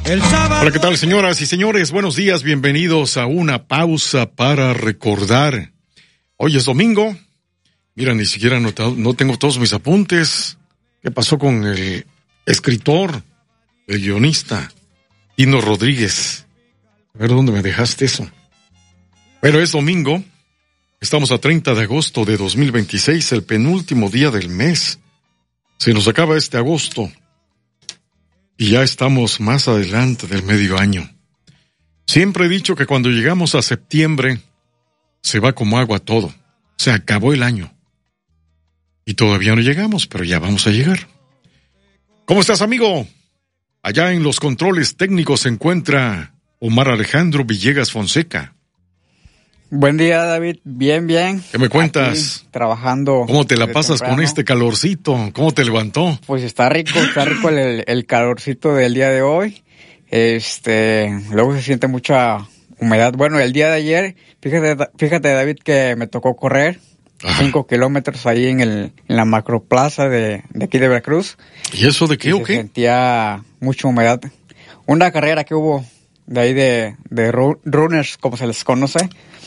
Hola, ¿qué tal, señoras y señores? Buenos días, bienvenidos a una pausa para recordar. Hoy es domingo. Mira, ni siquiera no tengo todos mis apuntes. ¿Qué pasó con el escritor, el guionista, Tino Rodríguez? A ver, ¿dónde me dejaste eso? Pero es domingo. Estamos a 30 de agosto de 2026, el penúltimo día del mes. Se nos acaba este agosto. Y ya estamos más adelante del medio año. Siempre he dicho que cuando llegamos a septiembre, se va como agua todo. Se acabó el año. Y todavía no llegamos, pero ya vamos a llegar. ¿Cómo estás, amigo? Allá en los controles técnicos se encuentra Omar Alejandro Villegas Fonseca. Buen día, David. Bien, bien. ¿Qué me cuentas? Aquí, trabajando. ¿Cómo te la pasas temprano con este calorcito? ¿Cómo te levantó? Pues está rico el calorcito del día de hoy. Luego se siente mucha humedad. Bueno, el día de ayer, fíjate, David, que me tocó correr 5 kilómetros ahí en la macroplaza de aquí de Veracruz. ¿Y eso de qué o qué? Se sentía mucha humedad. Una carrera que hubo de ahí de runners, como se les conoce.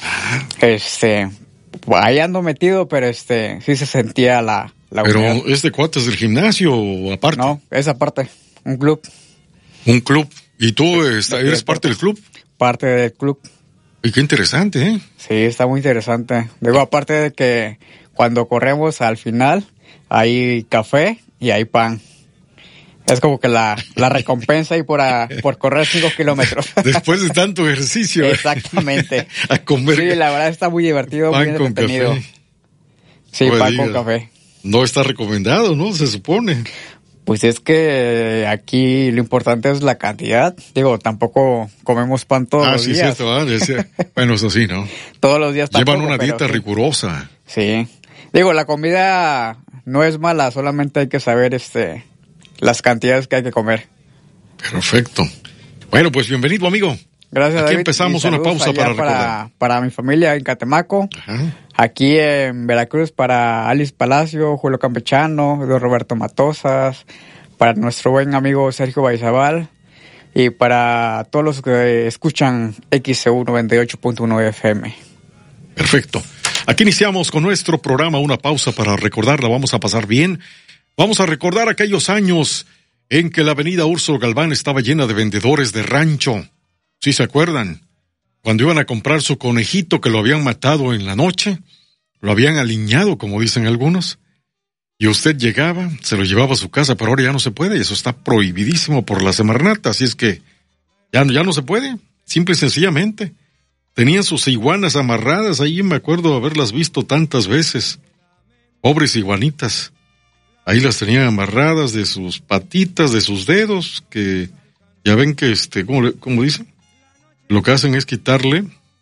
Ahí ando metido, pero sí se sentía la ¿Pero humedad. es de cuates del gimnasio o aparte? No, es aparte, un club. ¿Un club? ¿Y tú eres parte del club? Parte del club. Y qué interesante, ¿eh? Sí, está muy interesante. Digo, aparte de que cuando corremos al final, hay café y hay pan. Es como que la recompensa ahí por correr 5 kilómetros. Después de tanto ejercicio. Exactamente. A comer. Sí, la verdad está muy divertido, pan muy con entretenido. Café. Sí, Pues pan con café. No está recomendado, ¿no? Se supone. Pues es que aquí lo importante es la cantidad. Digo, tampoco comemos pan todos los días. Cierto. Bueno, eso sí, ¿no? Todos los días tampoco. Llevan una dieta rigurosa. Sí. Digo, la comida no es mala, solamente hay que saber las cantidades que hay que comer. Perfecto. Bueno, pues bienvenido, amigo. Gracias, Aquí David. empezamos una pausa para recordar. Para mi familia en Catemaco. Ajá. Aquí en Veracruz para Alice Palacio, Julio Campechano, don Roberto Matosas, para nuestro buen amigo Sergio Baizabal y para todos los que escuchan XEU 98.1 FM. Perfecto. Aquí iniciamos con nuestro programa, una pausa para recordar, la vamos a pasar bien. Vamos a recordar aquellos años en que la avenida Úrsulo Galván estaba llena de vendedores de rancho. ¿Sí se acuerdan? Cuando iban a comprar su conejito que lo habían matado en la noche, lo habían aliñado, como dicen algunos, y usted llegaba, se lo llevaba a su casa, pero ahora ya no se puede, eso está prohibidísimo por la Semarnat, así es que ya no se puede, simple y sencillamente. Tenían sus iguanas amarradas, ahí me acuerdo haberlas visto tantas veces. Pobres iguanitas. Ahí las tenían amarradas de sus patitas, de sus dedos, que ya ven que, ¿cómo dicen? Lo que hacen es quitarle,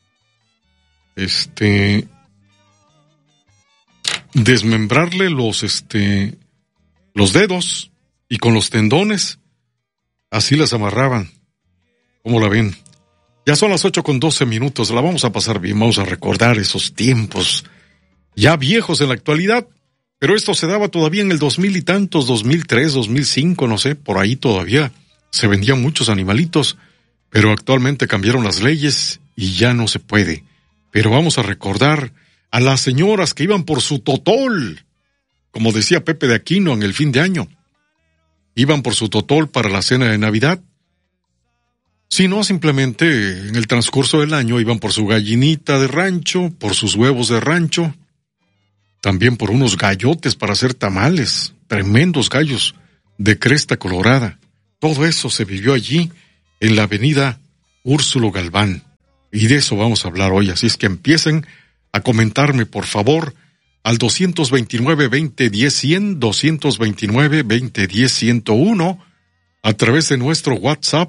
desmembrarle los dedos y con los tendones, así las amarraban. ¿Cómo la ven? Ya son las 8:12, la vamos a pasar bien, vamos a recordar esos tiempos ya viejos en la actualidad, pero esto se daba todavía en el 2000 y tantos, 2003, 2005, no sé, por ahí todavía se vendían muchos animalitos, pero actualmente cambiaron las leyes y ya no se puede. Pero vamos a recordar a las señoras que iban por su totol, como decía Pepe de Aquino en el fin de año. Iban por su totol para la cena de Navidad. Si no, simplemente en el transcurso del año iban por su gallinita de rancho, por sus huevos de rancho, también por unos gallotes para hacer tamales, tremendos gallos de cresta colorada. Todo eso se vivió allí, en la avenida Úrsulo Galván. Y de eso vamos a hablar hoy, así es que empiecen a comentarme, por favor, al 229-2010-100, 229-2010-101, a través de nuestro WhatsApp,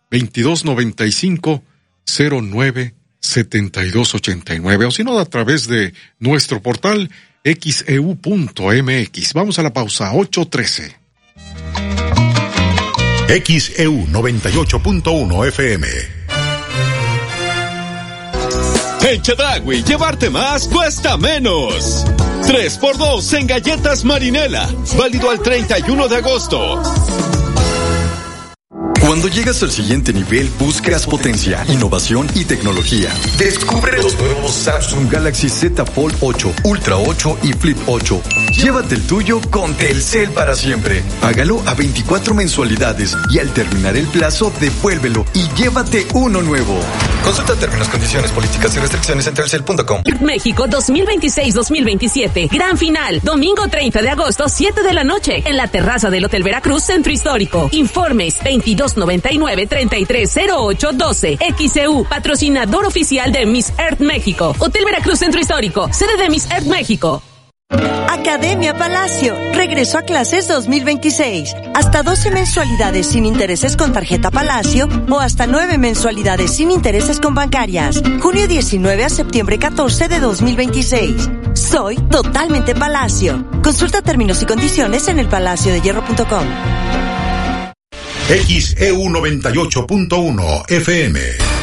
2295-097289, o si no, a través de nuestro portal xeu.mx. Vamos a la pausa, 8:13. XEU 98.1 FM. En Chedraui, llevarte más cuesta menos. 3x2 en galletas Marinela, válido al 31 de agosto. Cuando llegas al siguiente nivel, buscas potencia, innovación y tecnología. Descubre los nuevos Samsung Galaxy Z Fold 8, Ultra 8 y Flip 8. Llévate el tuyo con Telcel para siempre. Págalo a 24 mensualidades y al terminar el plazo, devuélvelo y llévate uno nuevo. Consulta términos, condiciones, políticas y restricciones en telcel.com. México 2026-2027. Gran final. Domingo 30 de agosto, 7 de la noche. En la terraza del Hotel Veracruz, Centro Histórico. Informes 2299-330812. XEU, patrocinador oficial de Miss Earth México. Hotel Veracruz, Centro Histórico. Sede de Miss Earth México. Academia Palacio, regreso a clases 2026. Hasta 12 mensualidades sin intereses con tarjeta Palacio o hasta 9 mensualidades sin intereses con bancarias. Junio 19 a septiembre 14 de 2026. Soy totalmente Palacio. Consulta términos y condiciones en elpalaciodehierro.com. XEU 98.1 FM.